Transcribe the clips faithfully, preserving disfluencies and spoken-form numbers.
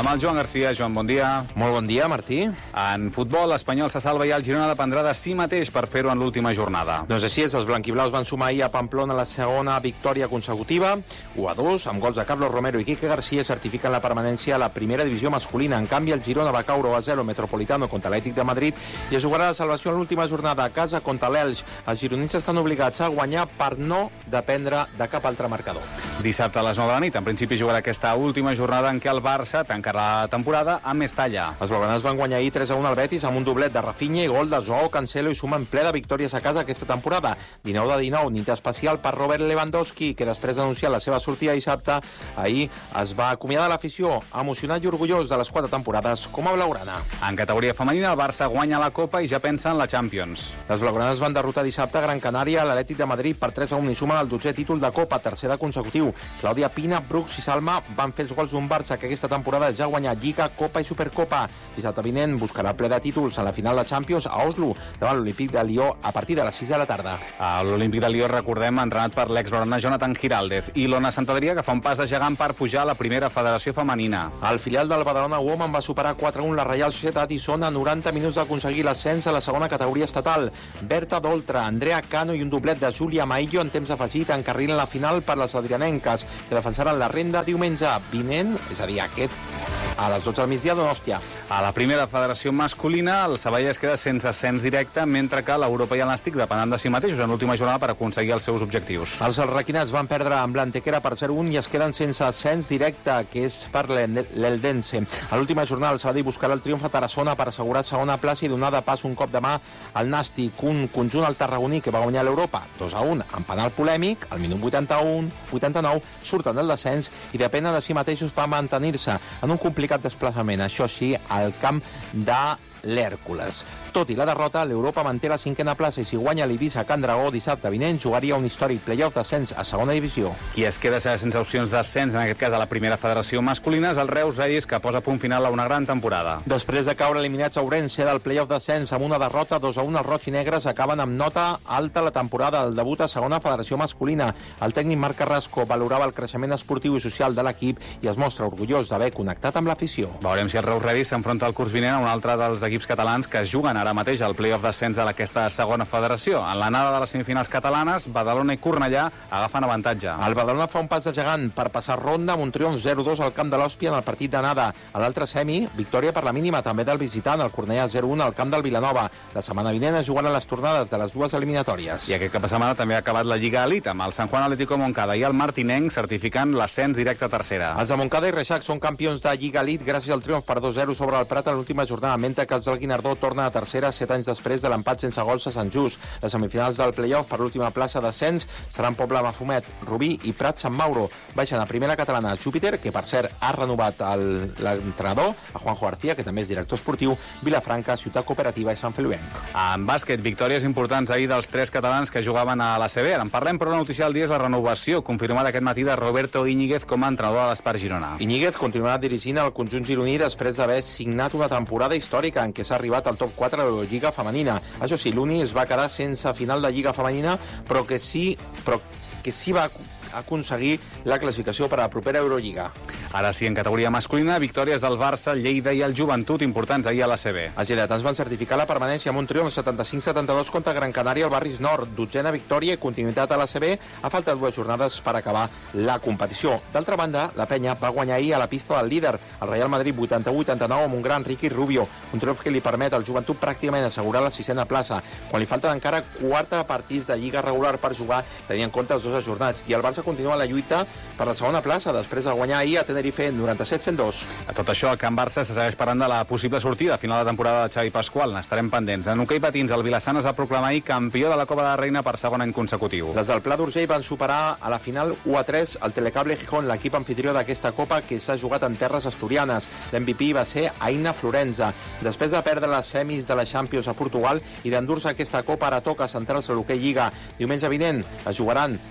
Amb el Joan Garcia. Joan, bon dia. Molt bon dia, Martí. En futbol, l'Espanyol se salva i el Girona dependrà de si mateix per fer-ho en l'última jornada. Doncs així és, els blanquiblaus van sumar ahir a Pamplona la segona victòria consecutiva, u a dos, amb gols de Carlos Romero i Quique García certifiquen la permanència a la primera divisió masculina. En canvi, el Girona va caure u a zero Metropolitano contra l'Atlètic de Madrid i es jugarà la salvació en l'última jornada a casa contra l'Elx. Els gironins estan obligats a guanyar per no dependre de cap altre marcador. Dissabte a les nou de la nit, en principi jugarà aquesta última jornada en què el Barça tancarà la temporada amb Mestalla. Els blaugranes van guanyar ahir tres a un al Betis amb un doblet de Rafinha i gol de Joao Cancelo i sumen ple de victòries a casa aquesta temporada. dinou de dinou, nit especial per Robert Lewandowski, que després d'anunciar la seva sortida dissabte, ahir es va acomiadar l'afició, emocionat i orgullós de les quatre temporades com a blaugrana. En categoria femenina, el Barça guanya la Copa i ja pensa en la Champions. Les blaugranes van derrotar dissabte a Gran Canària a l'Atlètic de Madrid per tres a un i sumen el dotzè títol de Copa, tercera consecutiu. Clàudia Pina, Brooks i Salma van fer els gols d'un Barça que aquesta temporada ja ha guanyat Lliga, Copa i Supercopa. Dissabte vinent buscarà ple de títols en la final de Champions a Oslo davant l'Olímpic de Lió a partir de les sis de la tarda. A l'Olímpic de Lió, recordem, entrenat per l'ex-blaugrana Jonathan Giraldez, i l'Ona Sant Adrià, que fa un pas de gegant per pujar a la primera federació femenina. El filial del Badalona Women va superar quatre a un la Reial Societat i són a noranta minuts d'aconseguir l'ascens a la segona categoria estatal. Berta Doltra, Andrea Cano i un doblet de Júlia Maillo en temps afegit encarrilen la final per les adrianenques, que defensaran la renda diumenge vinent, és a dir, aquest, a les dotze del migdia a Donòstia. A la primera federació masculina, el Sabadell es queda sense ascens directe, mentre que l'Europa i el Nàstic depenen de si mateixos en l'última jornada per aconseguir els seus objectius. Els alraquinats van perdre amb l'Antequera per zero a un i es queden sense ascens directe, que és per l'Eldense. A l'última jornada, el Sabadell buscarà el triomf a Tarassona per assegurar segona plaça i donar de pas un cop de mà al Nàstic, un conjunt al tarragoní que va guanyar l'Europa dos a un amb penal polèmic, al minut vuitanta-u, vuitanta-nou surten del descens i depenen de si mateixos per mantenir-se en un complicat desplaçament, això sí, al camp de l'Hèrcules. Tot i la derrota, l'Europa manté la cinquena plaça i si guanya l'Eivissa a Can Dragó dissabte vinent jugaria un històric playoff d'ascens a segona divisió. Qui es queda sense opcions d'ascens, en aquest cas a la primera federació masculina, és el Reus Reis, que posa punt final a una gran temporada. Després de caure eliminats a Ourense del playoff d'ascens amb una derrota dos a un, els roig i negres acaben amb nota alta la temporada del debut a segona federació masculina. El tècnic Marc Carrasco valorava el creixement esportiu i social de l'equip i es mostra orgullós d'haver connectat amb l'afició. Veurem si el Reus Reis s'enfronta al curs vinent a un altre dels equips catalans que es juguen ara mateix al playoff d'ascens a aquesta segona federació. En l'anada de les semifinals catalanes, Badalona i Cornellà agafen avantatge. El Badalona fa un pas de gegant per passar ronda amb un triomf zero a dos al camp de l'Hòspia en el partit d'anada. A l'altre semi, victòria per la mínima també del visitant, el Cornellà zero a un al camp del Vilanova. La setmana vinent es juguen les tornades de les dues eliminatòries. I aquest cap de setmana també ha acabat la Lliga Elite, amb el Sant Juan Atlético Montcada i el Martinenc certificant l'ascens directe a tercera. Els de Montcada i Reixac són campions de Lliga Elite gràcies al triomf per dos a zero sobre el Prat en l'última jornada, mentre que els del Guinardó torna a tercera set anys després de l'empat sense gols a Sant Just. Les semifinals del playoff per l'última plaça d'ascens seran Pobla Mafumet, Rubí i Prat Sant Mauro. Baixen a primera catalana Júpiter, que per cert ha renovat l'entrenador, a Juanjo García, que també és director esportiu, Vilafranca, Ciutat Cooperativa i Sant Feliuenc. En bàsquet, victòries importants ahir dels tres catalans que jugaven a l'A C B. En parlem, però la notícia del dia és la renovació confirmada aquest matí de Roberto Íñiguez com a entrenador de l'Espart Girona. Íñiguez continuarà dirigint el conjunt gironí després d'haver signat una temporada històrica en què s'ha arribat al top quatre de l'Eurolliga femenina. Això sí, l'Uni es va quedar sense final de Lliga femenina, però que sí, però que sí va aconseguir la classificació per a la propera Eurolliga. Ara sí, en categoria masculina, victòries del Barça, Lleida i el Joventut importants ahir a l'A C B. Els lleidatans van certificar la permanència amb un triomf setanta-cinc setanta-dos contra Gran Canària al Barris Nord, dotzena victòria i continuïtat a l'A C B, a falta de dues jornades per acabar la competició. D'altra banda, la Penya va guanyar ahir a la pista del líder, el Real Madrid vuitanta-u vuitanta-nou amb un gran Ricky Rubio, un triomf que li permet al Joventut pràcticament assegurar la sisena plaça, quan li falten encara quatre partits de Lliga regular per jugar, tenint en compte els dos ajornats, i el Barça continua la lluita per la segona plaça després de guanyar ahir a Tenerife noranta-set cent dos. A tot això, el Can Barça se segueix parlant de la possible sortida a final de temporada de Xavi Pasqual. N'estarem pendents. En hoquei patins, el Vilassana es va proclamar ahir campió de la Copa de la Reina per segon any consecutiu. Les del Pla d'Urgell van superar a la final u a tres el Telecable Gijón, l'equip anfitrió d'aquesta Copa que s'ha jugat en terres asturianes. L'M V P va ser Aina Florenza. Després de perdre les semis de la Champions a Portugal i d'endur-se aquesta Copa, ara toca centrar-se a l'hoquei Lliga. Diumenge vinent es jugaran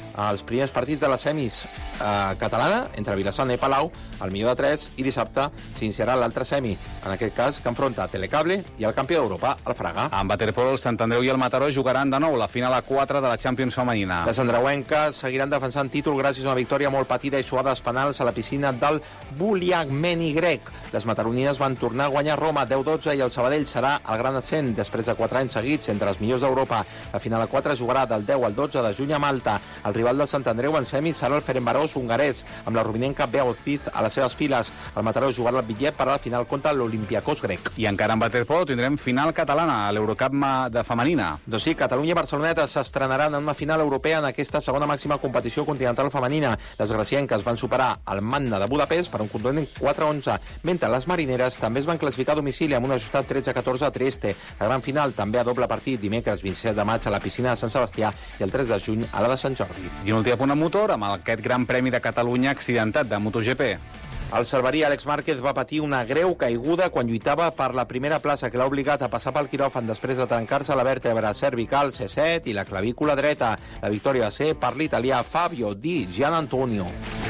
els primers partits de les semis eh, catalana, entre Vilassana i Palau, el millor de tres, i dissabte s'iniciarà l'altre semi, en aquest cas que enfronta Telecable i el campió d'Europa, el Fraga. En waterpolo, el Sant Andreu i el Mataró jugaran de nou la final a quatre de la Champions femenina. Les andreuenques seguiran defensant títol gràcies a una victòria molt patida i suada als penals a la piscina del Buliagmeni grec. Les mataronines van tornar a guanyar Roma deu dotze i el Sabadell serà el gran ascent després de quatre anys seguits entre els millors d'Europa. La final a quatre jugarà del deu al dotze de juny a Malta. El rival del Sant Andreu en semis serà el Ferencváros hongarès, amb la rovinenca Beatriz a les seves files. El Mataró jugarà el bitllet per a la final contra l'Olympiacos grec. I encara en waterpolo tindrem final catalana a l'Eurocup de femenina. Doncs sí, Catalunya i Barceloneta s'estrenaran en una final europea en aquesta segona màxima competició continental femenina. Les gracienques van superar el Magna de Budapest per un contundent quatre a onze, mentre les marineres també es van classificar a domicili amb un ajustat tretze a catorze a Trieste. La gran final també a doble partit dimecres vint-i-set de maig a la piscina de Sant Sebastià i el tres de juny a la de Sant Jordi. I un últim punt en motor amb aquest Gran Premi de Catalunya accidentat de MotoGP. El cerverí Àlex Márquez va patir una greu caiguda quan lluitava per la primera plaça, que l'ha obligat a passar pel quiròfan després de trencar-se la vèrtebra cervical C set i la clavícula dreta. La victòria va ser per l'italià Fabio Di Gianantonio.